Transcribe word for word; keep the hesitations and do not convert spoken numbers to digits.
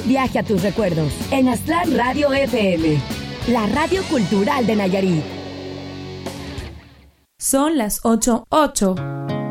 viaje a tus recuerdos en Aztlán Radio F M, la radio cultural de Nayarit. Son las ocho, ocho.